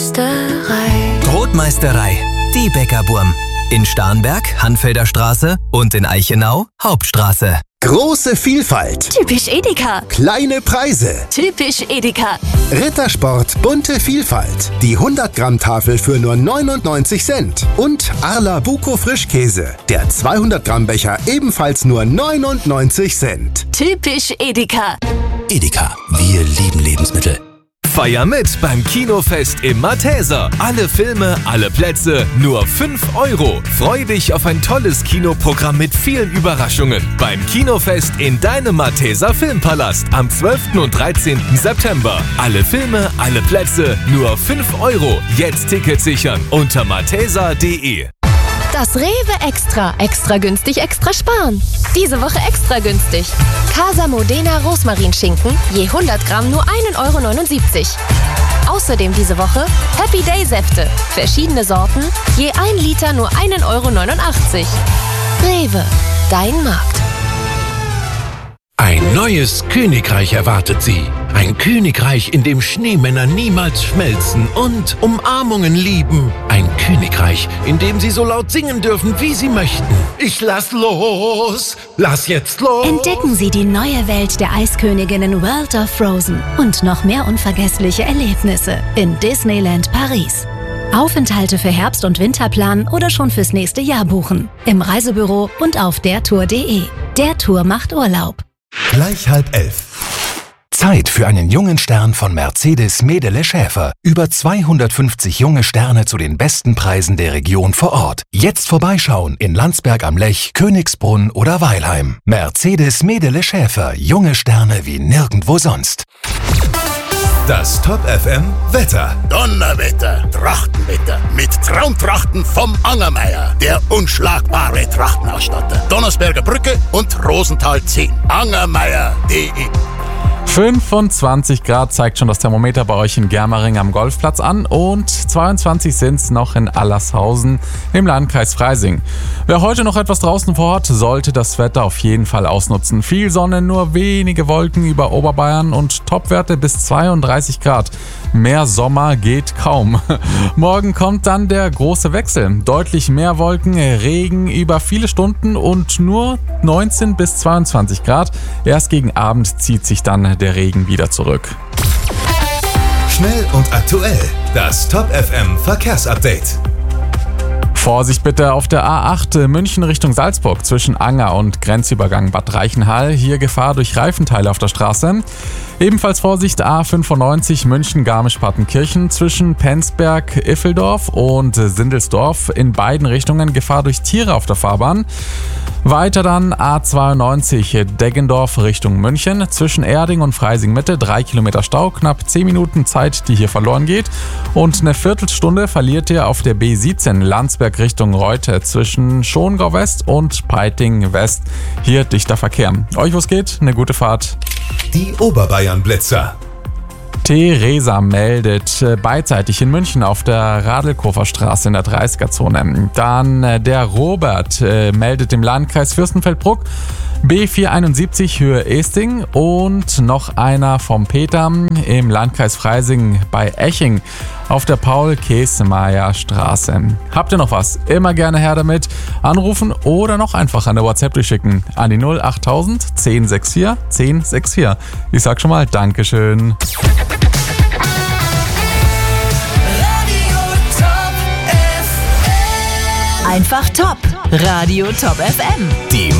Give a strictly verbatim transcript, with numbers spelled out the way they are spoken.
Brotmeisterei. Brotmeisterei, die Bäckerburm. In Starnberg, Hanfelder Straße und in Eichenau, Hauptstraße. Große Vielfalt. Typisch Edeka. Kleine Preise. Typisch Edeka. Rittersport bunte Vielfalt. Die hundert Gramm Tafel für nur neunundneunzig Cent. Und Arla Buko Frischkäse. Der zweihundert Gramm Becher ebenfalls nur neunundneunzig Cent. Typisch Edeka. Edeka, wir lieben Lebensmittel. Feier mit beim Kinofest im Malteser. Alle Filme, alle Plätze, nur fünf Euro. Freu dich auf ein tolles Kinoprogramm mit vielen Überraschungen. Beim Kinofest in deinem Malteser Filmpalast am zwölften und dreizehnten September. Alle Filme, alle Plätze, nur fünf Euro. Jetzt Tickets sichern unter malteser punkt de. Das Rewe Extra. Extra günstig, extra sparen. Diese Woche extra günstig. Casa Modena Rosmarinschinken, je hundert Gramm nur ein Euro neunundsiebzig. Außerdem diese Woche Happy Day Säfte. Verschiedene Sorten, je ein Liter nur ein Euro neunundachtzig. Rewe, dein Markt. Ein neues Königreich erwartet Sie. Ein Königreich, in dem Schneemänner niemals schmelzen und Umarmungen lieben. Ein Königreich, in dem Sie so laut singen dürfen, wie Sie möchten. Ich lass los! Lass jetzt los! Entdecken Sie die neue Welt der Eisköniginnen World of Frozen und noch mehr unvergessliche Erlebnisse in Disneyland Paris. Aufenthalte für Herbst- und Winterplan oder schon fürs nächste Jahr buchen. Im Reisebüro und auf der tour punkt de. Der Tour macht Urlaub. Gleich halb elf. Zeit für einen jungen Stern von Mercedes Medele Schäfer. Über zweihundertfünfzig junge Sterne zu den besten Preisen der Region vor Ort. Jetzt vorbeischauen in Landsberg am Lech, Königsbrunn oder Weilheim. Mercedes Medele Schäfer. Junge Sterne wie nirgendwo sonst. Das Top F M Wetter. Donnerwetter, Trachtenwetter. Mit Traumtrachten vom Angermeier. Der unschlagbare Trachtenausstatter. Donnersberger Brücke und Rosenthal zehn. Angermeier punkt de. fünfundzwanzig Grad zeigt schon das Thermometer bei euch in Germering am Golfplatz an und zweiundzwanzig sind es noch in Allershausen im Landkreis Freising. Wer heute noch etwas draußen vorhat, sollte das Wetter auf jeden Fall ausnutzen. Viel Sonne, nur wenige Wolken über Oberbayern und Topwerte bis zweiunddreißig Grad. Mehr Sommer geht kaum. Morgen kommt dann der große Wechsel. Deutlich mehr Wolken, Regen über viele Stunden und nur neunzehn bis zweiundzwanzig Grad. Erst gegen Abend zieht sich dann der Regen wieder zurück. Schnell und aktuell. Das Top F M Verkehrsupdate. Vorsicht bitte auf der A acht München Richtung Salzburg zwischen Anger und Grenzübergang Bad Reichenhall. Hier Gefahr durch Reifenteile auf der Straße. Ebenfalls Vorsicht A fünfundneunzig München Garmisch-Partenkirchen zwischen Penzberg, Iffeldorf und Sindelsdorf. In beiden Richtungen Gefahr durch Tiere auf der Fahrbahn. Weiter dann A zweiundneunzig Deggendorf Richtung München zwischen Erding und Freising Mitte. Drei Kilometer Stau, knapp zehn Minuten Zeit, die hier verloren geht. Und eine Viertelstunde verliert ihr auf der B siebzehn Landsberg Richtung Reute zwischen Schongau West und Peiting West. Hier dichter Verkehr. Euch was geht? Eine gute Fahrt. Die Oberbayern-Blitzer. Theresa meldet äh, beidseitig in München auf der Radlkofer Straße in der dreißiger-Zone. Dann äh, der Robert äh, meldet im Landkreis Fürstenfeldbruck B vierhunderteinundsiebzig Höhe Esting und noch einer vom Peter im Landkreis Freising bei Eching auf der Paul-Käsemeyer-Straße. Habt ihr noch was? Immer gerne her damit. Anrufen oder noch einfach eine WhatsApp durchschicken an die null achttausend zehn sechs vier zehn sechs vier. Ich sag schon mal Dankeschön. Einfach top. Radio Top F M. Die